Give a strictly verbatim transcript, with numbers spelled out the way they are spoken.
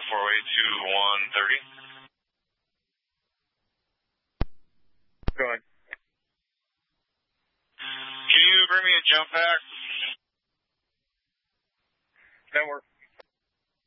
four way two one thirty. Go ahead. Can you bring me a jump pack? That works.